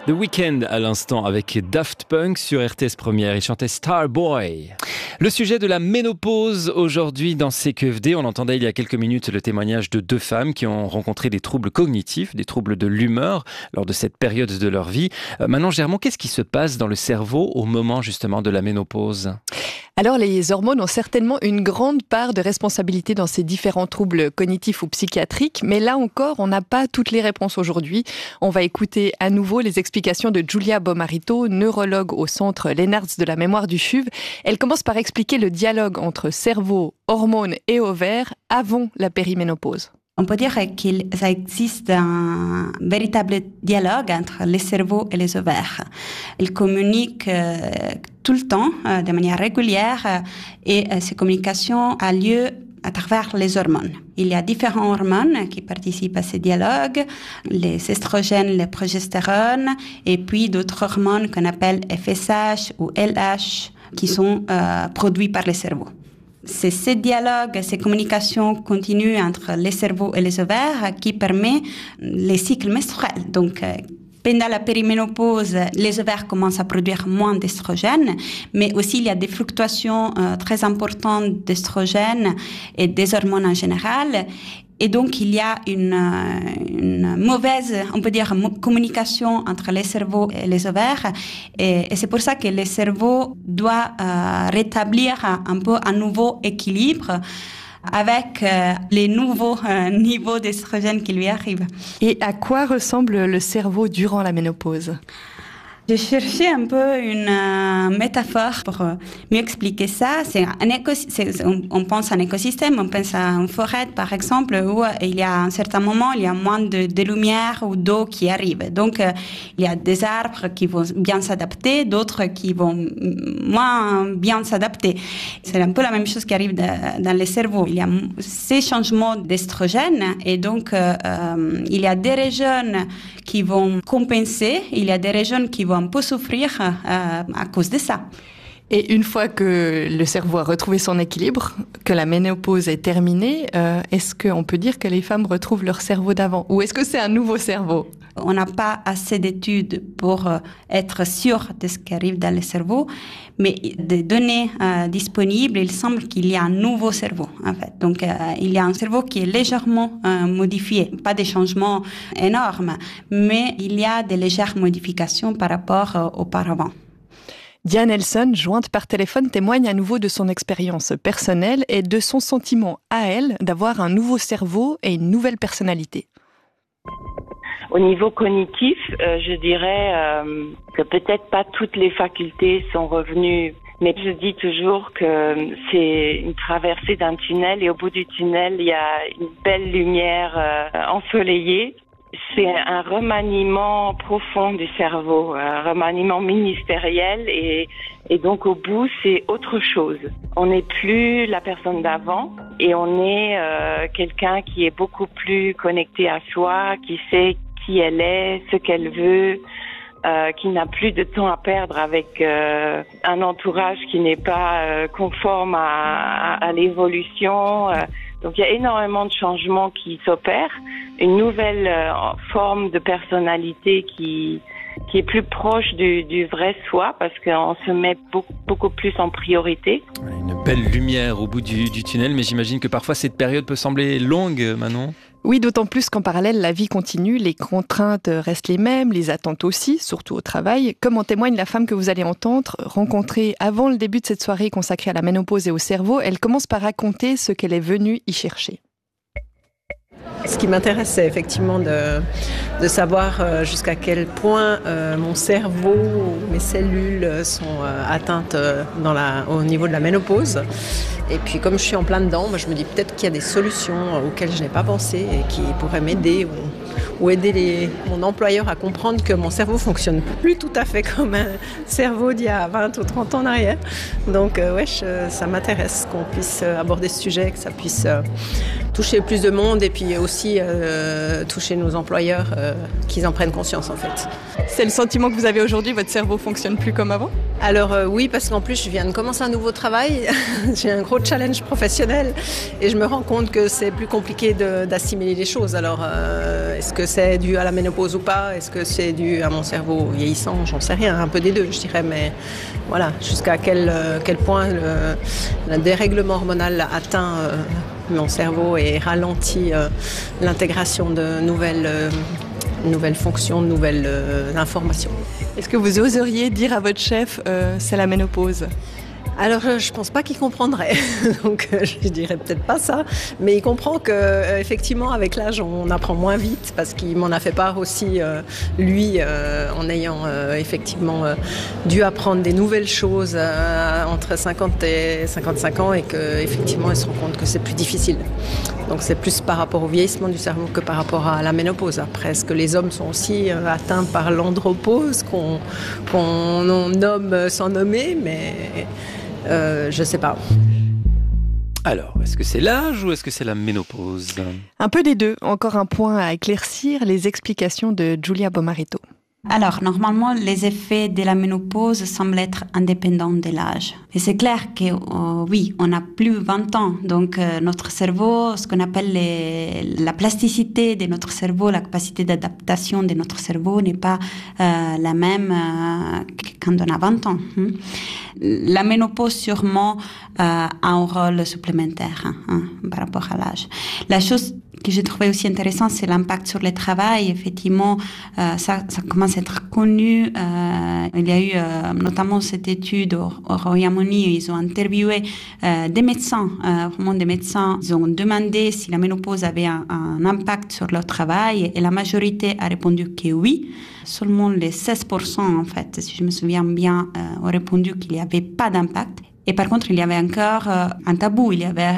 The Weeknd à l'instant avec Daft Punk sur RTS Première. Il chantait Starboy. Le sujet de la ménopause aujourd'hui dans CQFD. On entendait il y a quelques minutes le témoignage de deux femmes qui ont rencontré des troubles cognitifs, des troubles de l'humeur lors de cette période de leur vie. Manon Germont, qu'est-ce qui se passe dans le cerveau au moment justement de la ménopause ? Alors, les hormones ont certainement une grande part de responsabilité dans ces différents troubles cognitifs ou psychiatriques, mais là encore, on n'a pas toutes les réponses aujourd'hui. On va écouter à nouveau les explications de Giulia Bomarito, neurologue au centre Lennartz de la mémoire du CHUV. Elle commence par expliquer le dialogue entre cerveau, hormones et ovaires avant la périménopause. On peut dire qu'il existe un véritable dialogue entre le cerveau et les ovaires. Ils communiquent tout le temps, de manière régulière, et ces communications ont lieu à travers les hormones. Il y a différentes hormones qui participent à ces dialogues, les estrogènes, les progestérone, et puis d'autres hormones qu'on appelle FSH ou LH, qui sont produits par le cerveau. C'est ce dialogue, ces communications continues entre les cerveaux et les ovaires qui permet les cycles menstruels. Donc, pendant la périménopause, les ovaires commencent à produire moins d'estrogènes, mais aussi il y a des fluctuations très importantes d'estrogènes et des hormones en général. Et donc, il y a une mauvaise, on peut dire, communication entre les cerveaux et les ovaires. Et c'est pour ça que le cerveau doit rétablir un peu un nouveau équilibre avec les nouveaux niveaux d'estrogène qui lui arrivent. Et à quoi ressemble le cerveau durant la ménopause ? J'ai cherché un peu une métaphore pour mieux expliquer ça. On pense à un écosystème, on pense à une forêt, par exemple, où il y a à un certain moment, il y a moins de lumière ou d'eau qui arrive. Donc, il y a des arbres qui vont bien s'adapter, d'autres qui vont moins bien s'adapter. C'est un peu la même chose qui arrive dans le cerveau. Il y a ces changements d'estrogène et donc, il y a des régions qui vont compenser, il y a des régions qui vont un peu souffrir à cause de ça. Et une fois que le cerveau a retrouvé son équilibre, que la ménopause est terminée, est-ce qu'on peut dire que les femmes retrouvent leur cerveau d'avant ? Ou est-ce que c'est un nouveau cerveau ? On n'a pas assez d'études pour être sûr de ce qui arrive dans le cerveau, mais des données disponibles, il semble qu'il y a un nouveau cerveau, en fait. Donc, il y a un cerveau qui est légèrement modifié, pas des changements énormes, mais il y a des légères modifications par rapport auparavant. Diane Elson, jointe par téléphone, témoigne à nouveau de son expérience personnelle et de son sentiment à elle d'avoir un nouveau cerveau et une nouvelle personnalité. Au niveau cognitif, je dirais que peut-être pas toutes les facultés sont revenues, mais je dis toujours que c'est une traversée d'un tunnel et au bout du tunnel, il y a une belle lumière ensoleillée. C'est un remaniement profond du cerveau, un remaniement ministériel et donc au bout, c'est autre chose. On n'est plus la personne d'avant et on est quelqu'un qui est beaucoup plus connecté à soi, qui sait qui elle est, ce qu'elle veut, qui n'a plus de temps à perdre avec un entourage qui n'est pas conforme à l'évolution. Donc il y a énormément de changements qui s'opèrent, une nouvelle forme de personnalité qui est plus proche du vrai soi parce qu'on se met beaucoup plus en priorité. Une belle lumière au bout du tunnel, mais j'imagine que parfois cette période peut sembler longue, Manon. Oui, d'autant plus qu'en parallèle, la vie continue, les contraintes restent les mêmes, les attentes aussi, surtout au travail. Comme en témoigne la femme que vous allez entendre, rencontrée avant le début de cette soirée consacrée à la ménopause et au cerveau, elle commence par raconter ce qu'elle est venue y chercher. Ce qui m'intéresse, c'est effectivement de savoir jusqu'à quel point mon cerveau, mes cellules sont atteintes au niveau de la ménopause. Et puis comme je suis en plein dedans, je me dis peut-être qu'il y a des solutions auxquelles je n'ai pas pensé et qui pourraient m'aider ou aider mon employeur à comprendre que mon cerveau fonctionne plus tout à fait comme un cerveau d'il y a 20 ou 30 ans en arrière. Donc ça m'intéresse qu'on puisse aborder ce sujet, que ça puisse toucher plus de monde et puis aussi toucher nos employeurs, qu'ils en prennent conscience en fait. C'est le sentiment que vous avez aujourd'hui, votre cerveau fonctionne plus comme avant ? Alors oui, parce qu'en plus je viens de commencer un nouveau travail, j'ai un gros challenge professionnel et je me rends compte que c'est plus compliqué d'assimiler les choses. Alors est-ce que c'est dû à la ménopause ou pas ? Est-ce que c'est dû à mon cerveau vieillissant ? J'en sais rien, un peu des deux je dirais, mais voilà, jusqu'à quel point le dérèglement hormonal atteint mon cerveau et ralentit l'intégration de nouvelles fonctions, de nouvelles informations. Est-ce que vous oseriez dire à votre chef c'est la ménopause ? Alors, je pense pas qu'il comprendrait, donc je dirais peut-être pas ça, mais il comprend que effectivement avec l'âge on apprend moins vite parce qu'il m'en a fait part aussi lui en ayant effectivement dû apprendre des nouvelles choses entre 50 et 55 ans et que effectivement il se rend compte que c'est plus difficile. Donc c'est plus par rapport au vieillissement du cerveau que par rapport à la ménopause. Après, est-ce que les hommes sont aussi atteints par l'andropause qu'on nomme sans nommer, mais je sais pas. Alors, est-ce que c'est l'âge ou est-ce que c'est la ménopause ? Un peu des deux. Encore un point à éclaircir, les explications de Giulia Bomarito. Alors, normalement, les effets de la ménopause semblent être indépendants de l'âge. Et c'est clair que, oui, on a plus 20 ans. Donc, notre cerveau, ce qu'on appelle la plasticité de notre cerveau, la capacité d'adaptation de notre cerveau n'est pas la même que quand on a 20 ans. La ménopause, sûrement, a un rôle supplémentaire par rapport à l'âge. La chose que j'ai trouvé aussi intéressant, c'est l'impact sur le travail. Effectivement, ça commence à être connu. Il y a eu notamment cette étude au Royaume-Uni, ils ont interviewé des médecins, vraiment des médecins. Ils ont demandé si la ménopause avait un impact sur leur travail et la majorité a répondu que oui. Seulement les 16%, en fait, si je me souviens bien, ont répondu qu'il n'y avait pas d'impact. Et par contre, il y avait encore un tabou.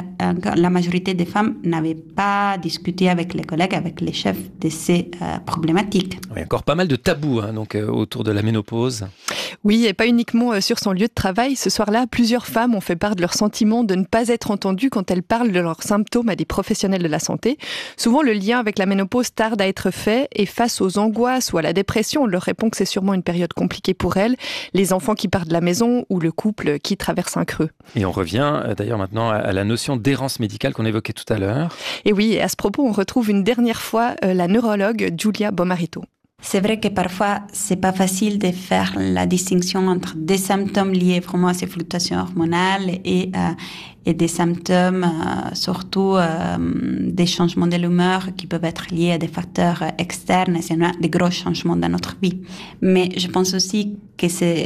La majorité des femmes n'avaient pas discuté avec les collègues, avec les chefs de ces problématiques. Il y a encore pas mal de tabous autour de la ménopause. Oui, et pas uniquement sur son lieu de travail. Ce soir-là, plusieurs femmes ont fait part de leur sentiment de ne pas être entendues quand elles parlent de leurs symptômes à des professionnels de la santé. Souvent, le lien avec la ménopause tarde à être fait et face aux angoisses ou à la dépression, on leur répond que c'est sûrement une période compliquée pour elles, les enfants qui partent de la maison ou le couple qui traverse un creux. Et on revient d'ailleurs maintenant à la notion d'errance médicale qu'on évoquait tout à l'heure. Et oui, et à ce propos, on retrouve une dernière fois la neurologue Giulia Bomarito. C'est vrai que parfois, c'est pas facile de faire la distinction entre des symptômes liés vraiment à ces fluctuations hormonales et des symptômes, surtout des changements de l'humeur qui peuvent être liés à des facteurs externes et c'est des gros changements dans notre vie. Mais je pense aussi que c'est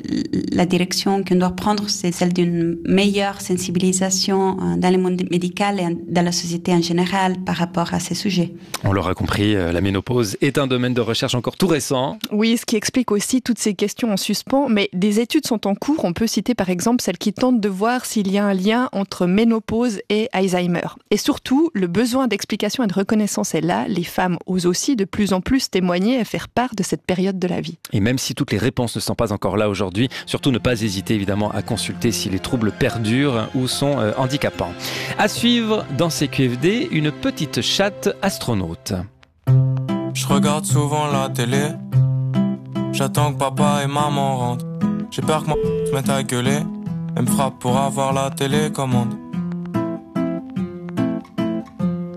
la direction qu'on doit prendre, c'est celle d'une meilleure sensibilisation dans le monde médical et dans la société en général par rapport à ces sujets. On l'aura compris, la ménopause est un domaine de recherche encore tout récent. Oui, ce qui explique aussi toutes ces questions en suspens, mais des études sont en cours. On peut citer par exemple celle qui tente de voir s'il y a un lien entre ménopause et Alzheimer. Et surtout, le besoin d'explication et de reconnaissance est là. Les femmes osent aussi de plus en plus témoigner et faire part de cette période de la vie. Et même si toutes les réponses ne sont pas encore là aujourd'hui, surtout ne pas hésiter évidemment à consulter si les troubles perdurent ou sont handicapants. À suivre dans CQFD, une petite chatte astronaute. Je regarde souvent la télé, j'attends que papa et maman rentrent. J'ai peur que maman se mette à gueuler, elle me frappe pour avoir la télécommande.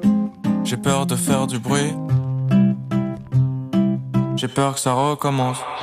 J'ai peur de faire du bruit, j'ai peur que ça recommence.